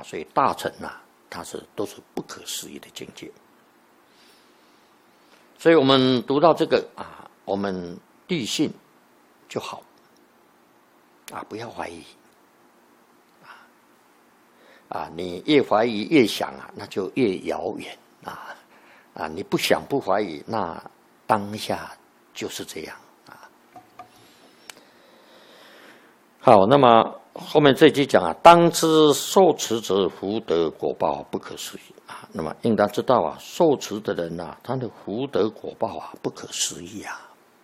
所以大乘啊，它都是不可思议的境界。所以我们读到这个啊，我们笃信就好啊，不要怀疑啊，你越怀疑越想啊，那就越遥远啊，你不想不怀疑，那当下就是这样啊。好，那么后面这句讲啊，当知受持者福德果报不可思议啊。那么应当知道啊，受持的人啊，他的福德果报啊不可思议啊。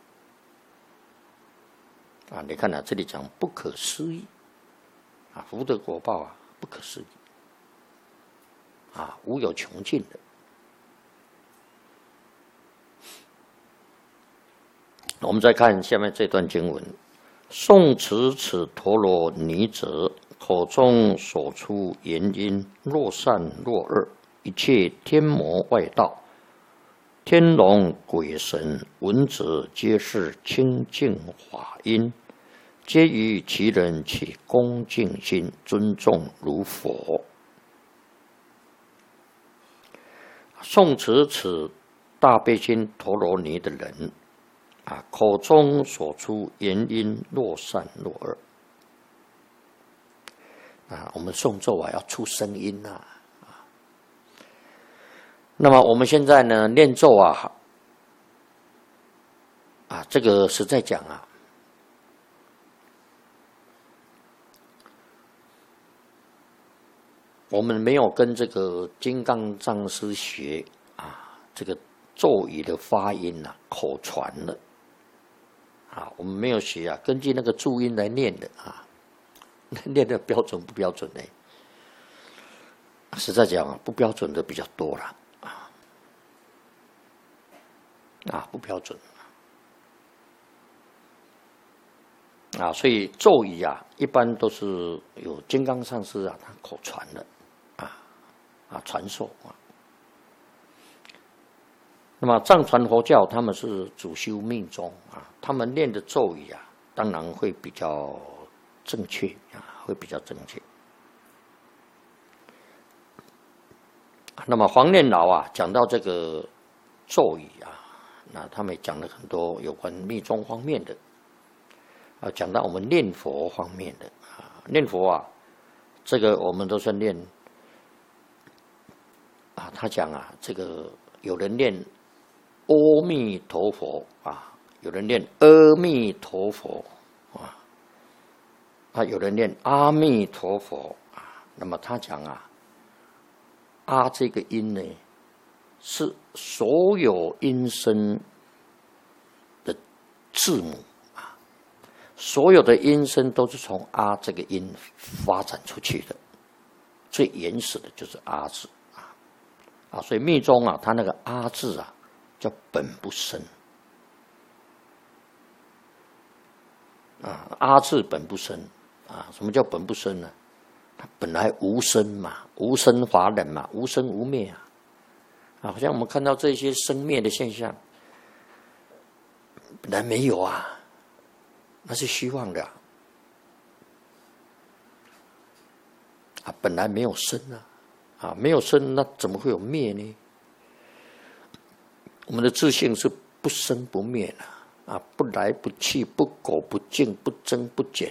啊，你看啊，这里讲不可思议啊，福德果报啊不可思议啊，无有穷尽的。我们再看下面这段经文：诵持此陀罗尼者，口中所出言音，若善若恶，一切天魔外道、天龙鬼神闻者，皆是清净法音，皆于其人起恭敬心，尊重如佛。诵持此大悲心陀罗尼的人啊，口中所出言音，若善若恶啊，我们诵咒啊要出声音啊。那么我们现在呢念咒啊，这个实在讲啊，我们没有跟这个金刚藏师学啊，这个咒语的发音啊，口传的啊，我们没有学啊，根据那个注音来念的啊，念的标准不标准呢？实在讲啊，不标准的比较多了啊，不标准啊，所以咒语啊，一般都是有金刚上师啊，他口传的传授啊。那么藏传佛教他们是主修密宗啊，他们念的咒语啊，当然会比较正确啊，会比较正确。那么黄念老啊，讲到这个咒语啊，那他们也讲了很多有关密宗方面的啊，讲到我们念佛方面的啊，念佛啊，这个我们都是念啊，他讲啊，这个有人念阿弥陀佛啊，有人念阿弥陀佛啊，有人念阿弥陀佛啊。那么他讲啊，阿这个音呢，是所有音声的字母啊，所有的音声都是从阿这个音发展出去的，最原始的就是阿字啊，所以密宗啊，它那个阿字啊，叫本不生啊，阿字本不生啊，什么叫本不生呢？它本来无生嘛，无生法忍嘛，无生无灭啊，好像我们看到这些生灭的现象，本来没有啊，那是虚妄的啊，本来没有生啊，没有生，那怎么会有灭呢？我们的自性是不生不灭的啊，不来不去，不垢不净，不增不减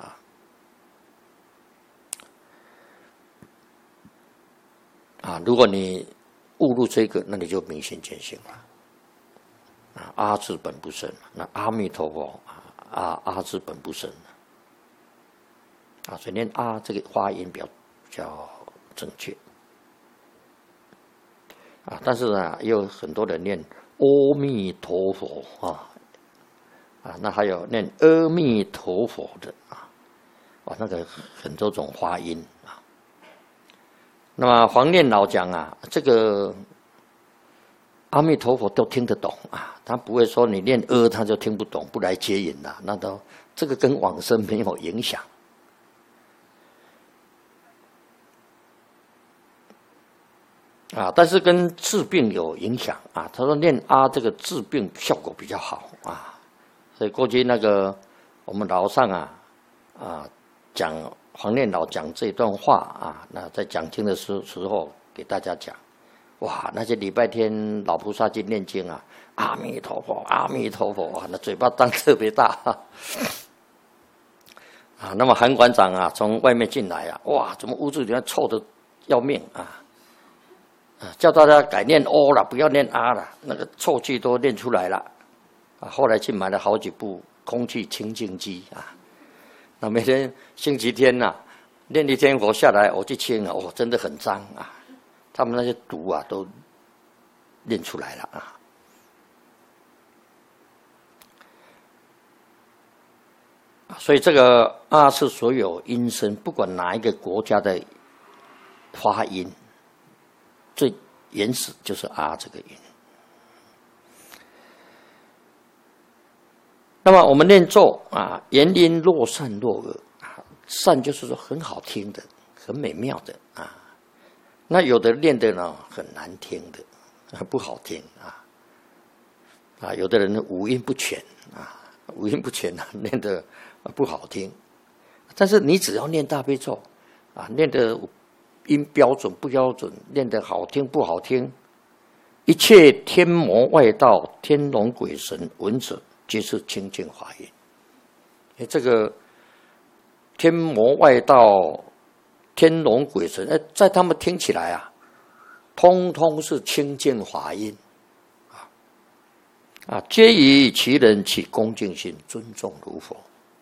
啊，如果你误入这个，那你就明心见性了啊。阿字本不生，那阿弥陀佛阿字本不生啊，所以念阿这个发音比较正确啊。但是呢，也有很多人念阿弥陀佛那还有念阿弥陀佛的那个很多种发音啊。那么黄念老讲啊，这个阿弥陀佛都听得懂啊，他不会说你念他就听不懂，不来接引了，那都这个跟往生没有影响啊，但是跟治病有影响啊。他说念阿这个治病效果比较好啊，所以过去那个我们老上讲黄念老讲这段话啊，那在讲经的时候给大家讲，哇，那些礼拜天老菩萨去念经啊，阿弥陀佛，阿弥陀佛啊，那嘴巴张特别大啊。那么韩馆长啊，从外面进来啊，哇，怎么屋子里面臭得要命啊！叫大家改念哦了，不要念啊了，那个臭气都念出来了啊。后来去买了好几部空气清净机啊。那每天星期天呐、念一天佛下来，我去清啊，哦，真的很脏啊。他们那些毒啊，都念出来了啊。所以这个啊是所有音声，不管哪一个国家的发音，最原始就是啊这个音。那么我们念咒啊，言音若善若恶啊，善就是说很好听的，很美妙的啊。那有的念的呢很难听的，不好听啊。有的人五音不全啊，五音不全啊，念的不好听。但是你只要念大悲咒啊，念的音标准不标准，念的好听不好听，一切天魔外道、天龙鬼神闻者，皆是清净法音。这个天魔外道、天龙鬼神，在他们听起来啊，通通是清净法音啊，皆以其人起恭敬心，尊重如佛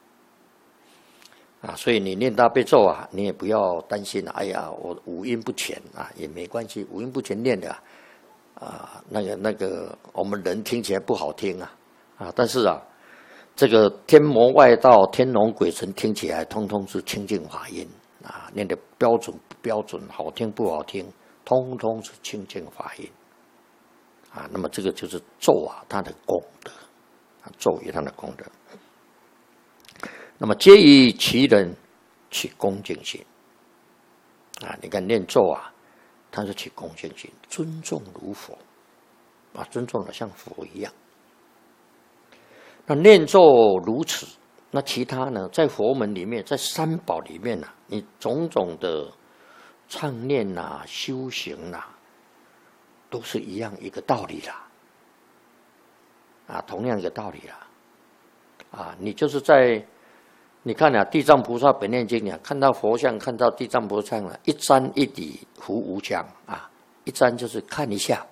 啊。所以你念大悲咒啊，你也不要担心，哎呀，我五音不全啊，也没关系，五音不全念的啊，那个我们人听起来不好听啊，但是啊，这个天魔外道、天龙鬼神听起来通通是清净法音啊，念的标准不标准，好听不好听，通通是清净法音啊。那么这个就是咒啊，它的功德啊，咒有它的功德。那么皆以其人起恭敬心啊，你看念咒啊，它是起恭敬心，尊重如佛啊，尊重的像佛一样。那念咒如此，那其他呢，在佛门里面，在三宝里面呢，你种种的唱念修行都是一样一个道理啦啊，同样一个道理啦啊。你就是你看地藏菩萨本愿经看到佛像，看到地藏菩萨一瞻一礼胡无疆啊，一瞻就是看一下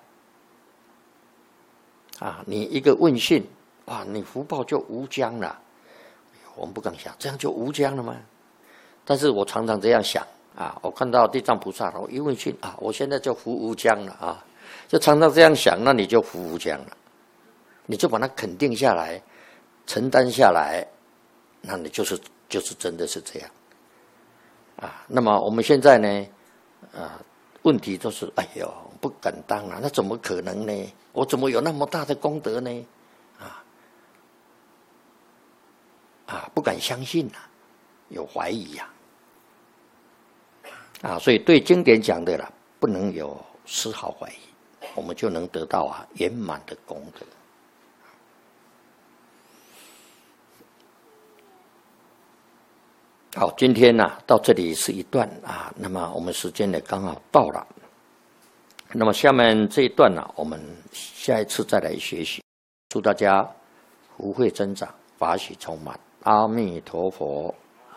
啊，你一个问讯啊，你福报就无疆了。我们不敢想，这样就无疆了吗？但是我常常这样想啊，我看到地藏菩萨，我一问讯啊，我现在就福无疆了啊，就常常这样想，那你就福无疆了，你就把它肯定下来，承担下来，那你就是真的是这样啊。那么我们现在呢，问题都是哎呦不敢当啊，那怎么可能呢？我怎么有那么大的功德呢？不敢相信有怀疑所以对经典讲的不能有丝毫怀疑，我们就能得到圆满的功德。好，今天到这里是一段那么我们时间呢刚好到了，那么下面这一段我们下一次再来学习。祝大家福慧增长，法喜充满。阿弥陀佛。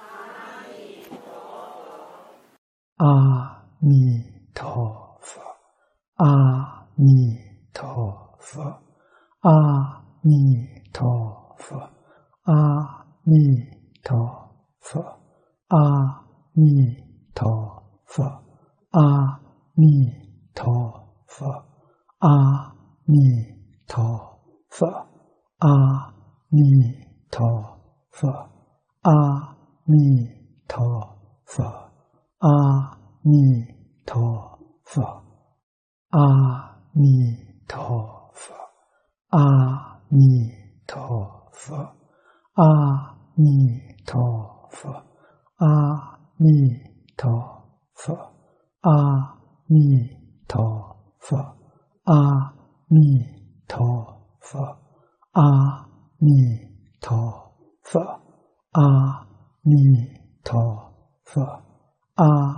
阿弥陀佛。阿弥陀佛。阿弥陀佛。阿弥陀佛。阿弥陀佛。阿弥陀佛。阿弥陀佛。阿弥陀佛。阿弥陀佛。阿弥陀佛。阿弥陀佛。阿弥陀佛。阿弥陀佛。阿弥陀佛。阿弥陀佛。阿弥陀佛。阿弥陀佛。阿弥陀佛，阿